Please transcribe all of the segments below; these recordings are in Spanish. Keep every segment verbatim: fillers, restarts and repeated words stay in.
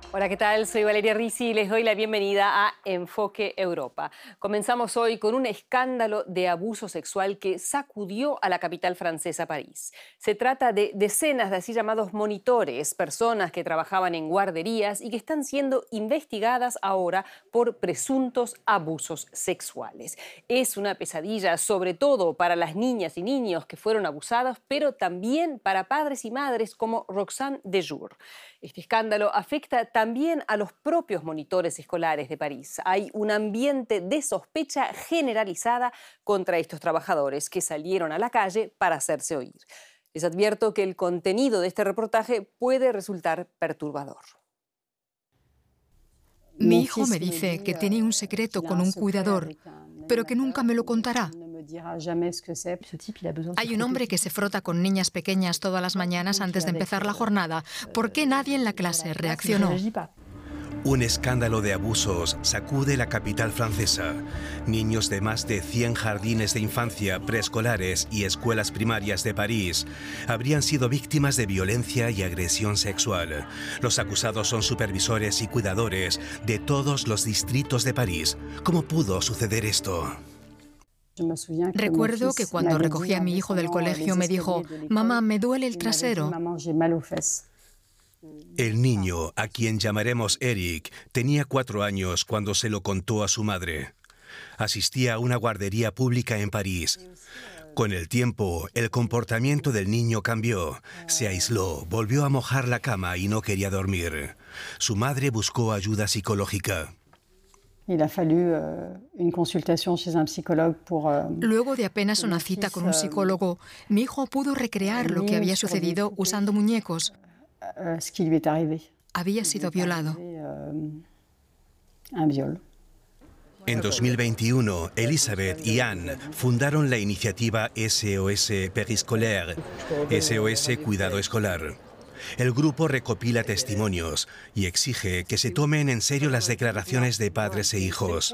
Hola, ¿qué tal? Soy Valeria Risi y les doy la bienvenida a Enfoque Europa. Comenzamos hoy con un escándalo de abuso sexual que sacudió a la capital francesa, París. Se trata de decenas de así llamados monitores, personas que trabajaban en guarderías y que están siendo investigadas ahora por presuntos abusos sexuales. Es una pesadilla, sobre todo para las niñas y niños que fueron abusados, pero también para padres y madres como Roxane Dejour. Este escándalo afecta también a los propios monitores escolares de París. Hay un ambiente de sospecha generalizada contra estos trabajadores que salieron a la calle para hacerse oír. Les advierto que el contenido de este reportaje puede resultar perturbador. Mi hijo me dice que tiene un secreto con un cuidador, pero que nunca me lo contará. Hay un hombre que se frota con niñas pequeñas todas las mañanas antes de empezar la jornada. ¿Por qué nadie en la clase reaccionó? Un escándalo de abusos sacude la capital francesa. Niños de más de cien jardines de infancia, preescolares y escuelas primarias de París habrían sido víctimas de violencia y agresión sexual. Los acusados son supervisores y cuidadores de todos los distritos de París. ¿Cómo pudo suceder esto? Recuerdo que cuando recogí a mi hijo del colegio me dijo: «Mamá, me duele el trasero». El niño, a quien llamaremos Eric, tenía cuatro años cuando se lo contó a su madre. Asistía a una guardería pública en París. Con el tiempo, el comportamiento del niño cambió. Se aisló, volvió a mojar la cama y no quería dormir. Su madre buscó ayuda psicológica. Luego de apenas una cita con un psicólogo, mi hijo pudo recrear lo que había sucedido usando muñecos. Había sido violado. En dos mil veintiuno, Elisabeth y Anne fundaron la iniciativa S O S Périscolaire, S O S Cuidado Escolar. El grupo recopila testimonios y exige que se tomen en serio las declaraciones de padres e hijos.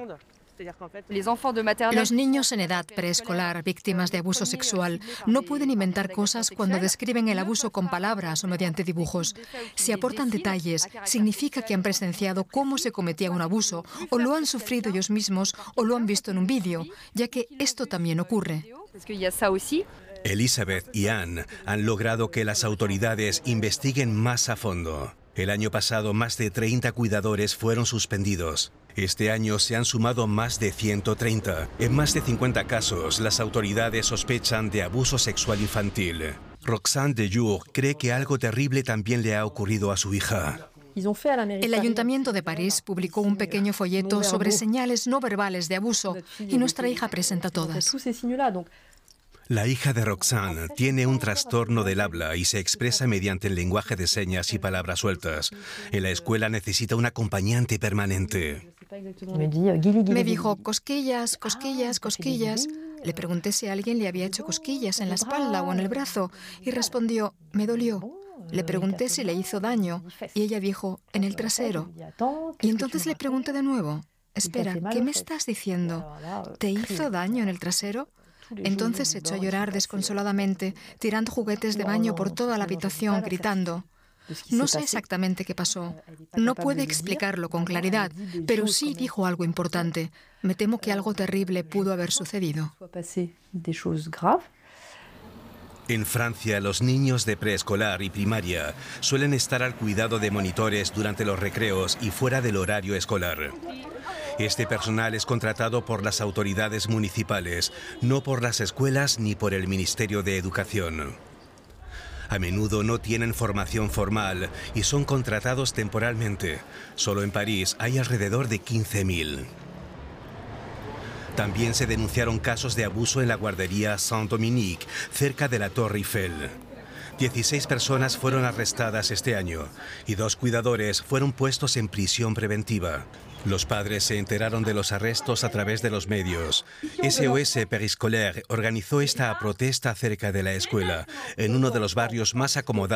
Los niños en edad preescolar víctimas de abuso sexual no pueden inventar cosas cuando describen el abuso con palabras o mediante dibujos. Si aportan detalles, significa que han presenciado cómo se cometía un abuso, o lo han sufrido ellos mismos o lo han visto en un vídeo, ya que esto también ocurre. Elisabeth y Anne han logrado que las autoridades investiguen más a fondo. El año pasado, más de treinta cuidadores fueron suspendidos. Este año se han sumado más de ciento treinta. En más de cincuenta casos, las autoridades sospechan de abuso sexual infantil. Roxane Dejour cree que algo terrible también le ha ocurrido a su hija. El Ayuntamiento de París publicó un pequeño folleto sobre señales no verbales de abuso y nuestra hija presenta todas. La hija de Roxane tiene un trastorno del habla y se expresa mediante el lenguaje de señas y palabras sueltas. En la escuela necesita un acompañante permanente. Me dijo: cosquillas, cosquillas, cosquillas. Le pregunté si alguien le había hecho cosquillas en la espalda o en el brazo y respondió: me dolió. Le pregunté si le hizo daño y ella dijo: en el trasero. Y entonces le pregunté de nuevo: espera, ¿qué me estás diciendo? ¿Te hizo daño en el trasero? Entonces se echó a llorar desconsoladamente, tirando juguetes de baño por toda la habitación, gritando. No sé exactamente qué pasó. No puede explicarlo con claridad, pero sí dijo algo importante. Me temo que algo terrible pudo haber sucedido. En Francia, los niños de preescolar y primaria suelen estar al cuidado de monitores durante los recreos y fuera del horario escolar. Este personal es contratado por las autoridades municipales, no por las escuelas ni por el Ministerio de Educación. A menudo no tienen formación formal y son contratados temporalmente. Solo en París hay alrededor de quince mil. También se denunciaron casos de abuso en la guardería Saint-Dominique, cerca de la Torre Eiffel. dieciséis personas fueron arrestadas este año y dos cuidadores fueron puestos en prisión preventiva. Los padres se enteraron de los arrestos a través de los medios. S O S Périscolaire organizó esta protesta cerca de la escuela, en uno de los barrios más acomodados